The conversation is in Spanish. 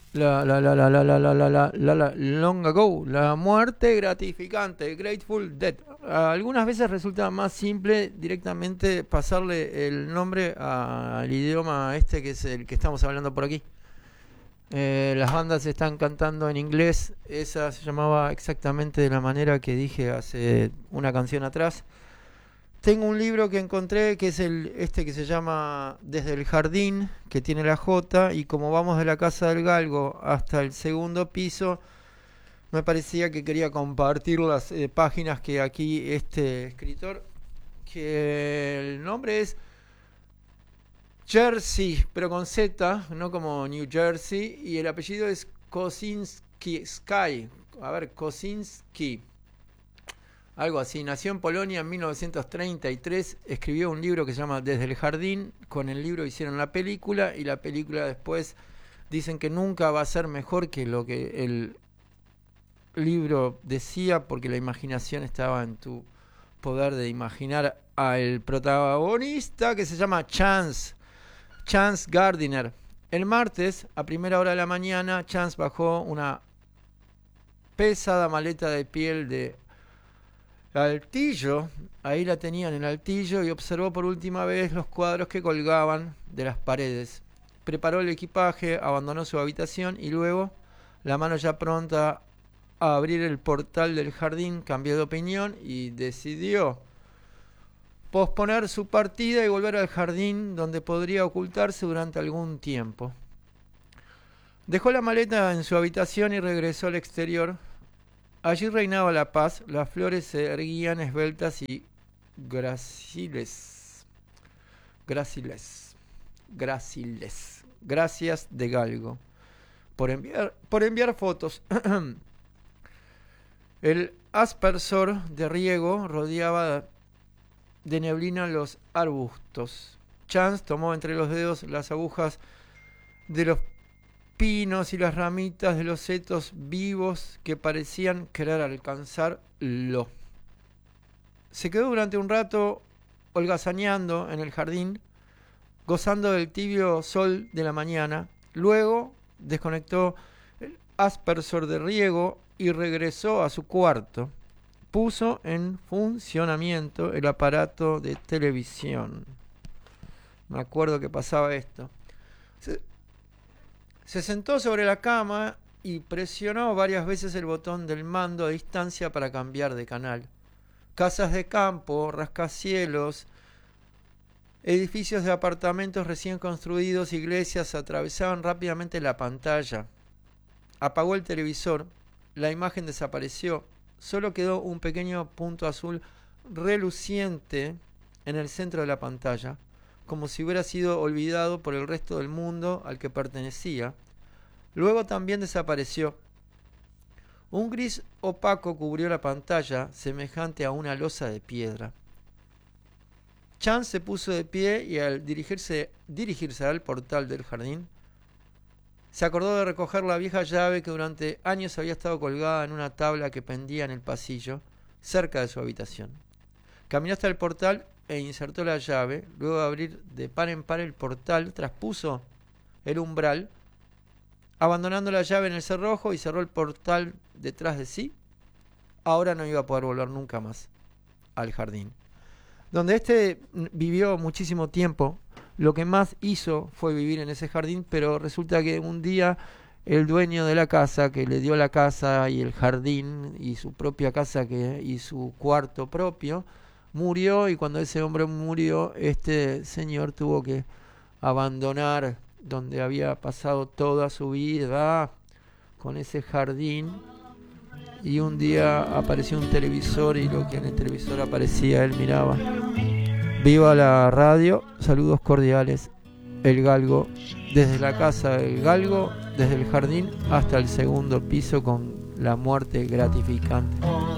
Long Ago, la muerte gratificante, Grateful Dead. Algunas veces resulta más simple directamente pasarle el nombre al idioma este que es el que estamos hablando por aquí. Las bandas están cantando en inglés. Esa se llamaba exactamente de la manera que dije hace una canción atrás. Tengo un libro que encontré que es este que se llama Desde el Jardín, que tiene la J, y como vamos de la casa del Galgo hasta el segundo piso, me parecía que quería compartir las páginas que aquí este escritor, que el nombre es Jersey, pero con Z, no como New Jersey, y el apellido es Kosinski. Kosinski. Algo así. Nació en Polonia en 1933. Escribió un libro que se llama Desde el Jardín. Con el libro hicieron la película. Y la película después dicen que nunca va a ser mejor que lo que el libro decía. Porque la imaginación estaba en tu poder de imaginar al protagonista, que se llama Chance Gardiner. El martes, a primera hora de la mañana, Chance bajó una pesada maleta de piel de altillo, ahí la tenían en el altillo, y observó por última vez los cuadros que colgaban de las paredes. Preparó el equipaje, abandonó su habitación y luego, la mano ya pronta a abrir el portal del jardín, cambió de opinión y decidió posponer su partida y volver al jardín donde podría ocultarse durante algún tiempo. Dejó la maleta en su habitación y regresó al exterior. Allí reinaba la paz, las flores se erguían esbeltas y gráciles. Gracias de Galgo por enviar fotos. El aspersor de riego rodeaba de neblina los arbustos. Chance tomó entre los dedos las agujas de los pinos y las ramitas de los setos vivos que parecían querer alcanzarlo. Se quedó durante un rato holgazaneando en el jardín, gozando del tibio sol de la mañana. Luego desconectó el aspersor de riego y regresó a su cuarto. Puso en funcionamiento el aparato de televisión. Me acuerdo que pasaba esto. Se sentó sobre la cama y presionó varias veces el botón del mando a distancia para cambiar de canal. Casas de campo, rascacielos, edificios de apartamentos recién construidos, iglesias atravesaban rápidamente la pantalla. Apagó el televisor, la imagen desapareció, solo quedó un pequeño punto azul reluciente en el centro de la pantalla, como si hubiera sido olvidado por el resto del mundo al que pertenecía. Luego también desapareció. Un gris opaco cubrió la pantalla, semejante a una losa de piedra. Chance se puso de pie y al dirigirse al portal del jardín, se acordó de recoger la vieja llave que durante años había estado colgada en una tabla que pendía en el pasillo, cerca de su habitación. Caminó hasta el portal e insertó la llave. Luego de abrir de par en par el portal, traspuso el umbral, abandonando la llave en el cerrojo, y cerró el portal detrás de sí. Ahora no iba a poder volver nunca más al jardín, donde vivió muchísimo tiempo. Lo que más hizo fue vivir en ese jardín, pero resulta que un día el dueño de la casa, que le dio la casa y el jardín y su propia casa y su cuarto propio, murió, y cuando ese hombre murió, este señor tuvo que abandonar donde había pasado toda su vida, con ese jardín. Y un día apareció un televisor, y lo que en el televisor aparecía él miraba. Viva la radio, saludos cordiales. El Galgo, desde la casa del Galgo, desde el jardín hasta el segundo piso, con la muerte gratificante.